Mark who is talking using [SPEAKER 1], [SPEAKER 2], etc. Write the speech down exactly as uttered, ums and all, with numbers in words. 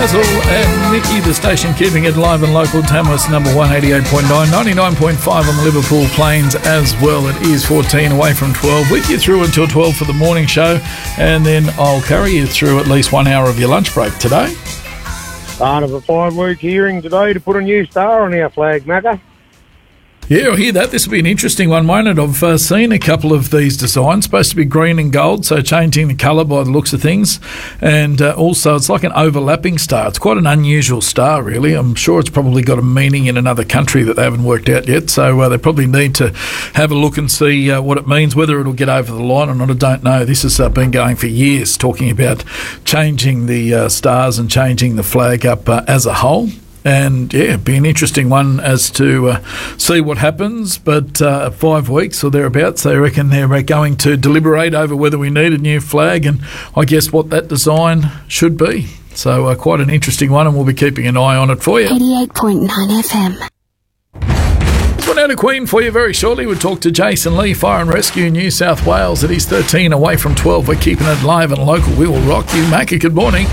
[SPEAKER 1] Basil and Nikki, the station keeping it live and local. Tamworth's number one, eighty-eight point nine, ninety-nine point five on the Liverpool Plains as well. It is fourteen away from twelve. With you through until twelve for the morning show, and then I'll carry you through at least one hour of your lunch break today.
[SPEAKER 2] Part of a five-week hearing today to put a new star on our flag, Macca.
[SPEAKER 1] Yeah, I hear that. This will be an interesting one, won't it? I've uh, seen a couple of these designs, supposed to be green and gold, so changing the colour by the looks of things. And uh, also, it's like an overlapping star. It's quite an unusual star, really. I'm sure it's probably got a meaning in another country that they haven't worked out yet, so uh, they probably need to have a look and see uh, what it means. Whether it'll get over the line or not, I don't know. This has uh, been going for years, talking about changing the uh, stars and changing the flag up uh, as a whole. And, yeah, it'd be an interesting one as to uh, see what happens. But uh, five weeks or thereabouts, they reckon they're going to deliberate over whether we need a new flag and I guess what that design should be. So uh, quite an interesting one, and we'll be keeping an eye on it for you.
[SPEAKER 3] eighty-eight point nine F M.
[SPEAKER 1] One out of Queen for you very shortly. We'll talk to Jason Lee, Fire and Rescue New South Wales. It is thirteen away from twelve. We're keeping it live and local. We will rock you, Macca. Good morning.